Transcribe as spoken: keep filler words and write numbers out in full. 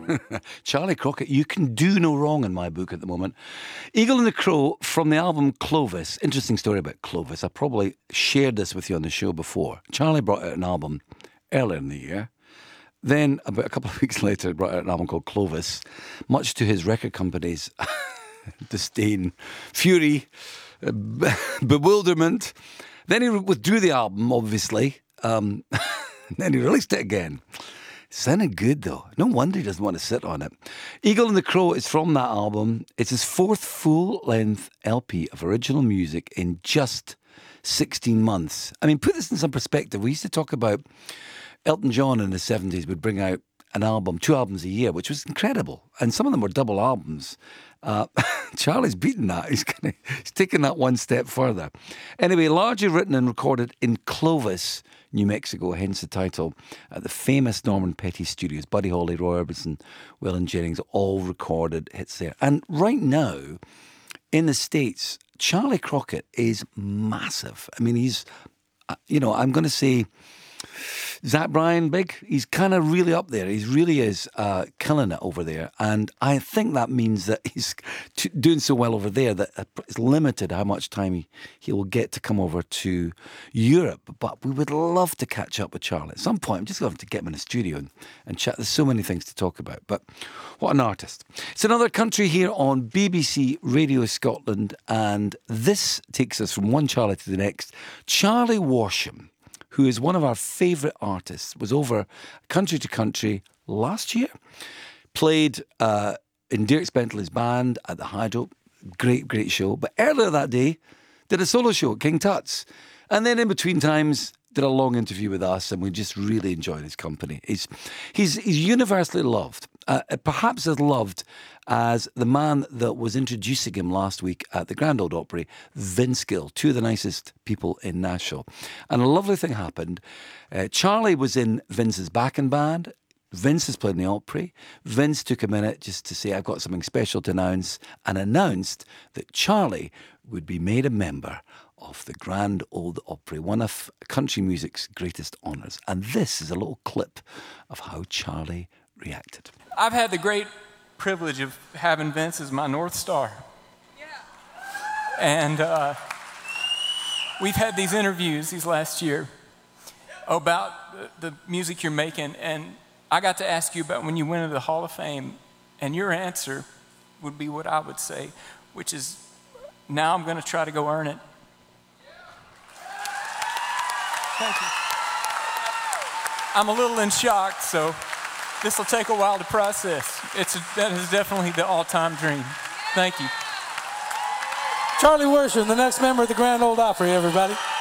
Charlie Crockett, you can do no wrong in my book at the moment. Eagle and the Crow from the album Clovis. Interesting story about Clovis. I probably shared this with you on the show before. Charlie brought out an album earlier in the year. Then, about a couple of weeks later, he brought out an album called Clovis, much to his record company's disdain, fury, uh, bewilderment. Then he withdrew the album, obviously. Um, then he released it again. Sounded good, though. No wonder he doesn't want to sit on it. Eagle and the Crow is from that album. It's his fourth full-length L P of original music in just sixteen months. I mean, put this in some perspective. We used to talk about Elton John in the seventies would bring out an album, two albums a year, which was incredible. And some of them were double albums. Uh, Charlie's beaten that. He's, gonna, he's taken that one step further. Anyway, largely written and recorded in Clovis, New Mexico, hence the title, at the famous Norman Petty Studios. Buddy Holly, Roy Orbison, Waylon Jennings, all recorded hits there. And right now, in the States, Charlie Crockett is massive. I mean, he's, uh, you know, I'm going to say, Zach Bryan, big. He's kind of really up there. He really is uh, killing it over there. And I think that means that he's t- doing so well over there that it's limited how much time he, he will get to come over to Europe. But we would love to catch up with Charlie. At some point, I'm just going to have to get him in the studio and, and chat. There's so many things to talk about. But what an artist. It's Another Country here on B B C Radio Scotland. And this takes us from one Charlie to the next. Charlie Worsham, who is one of our favourite artists, was over country to country last year. Played uh, in Dierks Bentley's band at the Hydro. Great, great show. But earlier that day, did a solo show at King Tut's. And then in between times, did a long interview with us, and we just really enjoyed his company. He's, he's, he's universally loved. Uh, perhaps as loved as the man that was introducing him last week at the Grand Ole Opry, Vince Gill, two of the nicest people in Nashville. And a lovely thing happened. Uh, Charlie was in Vince's backing band. Vince has played in the Opry. Vince took a minute just to say, I've got something special to announce, and announced that Charlie would be made a member of the Grand Ole Opry, one of country music's greatest honours. And this is a little clip of how Charlie reacted. I've had the great privilege of having Vince as my North Star. Yeah. And uh, we've had these interviews these last year about the, the music you're making, and I got to ask you about when you went into the Hall of Fame, and your answer would be what I would say, which is, now I'm going to try to go earn it. Thank you. I'm a little in shock, so this will take a while to process. It's a, that is definitely the all-time dream. Thank you. Charlie Worsham, the next member of the Grand Ole Opry, everybody.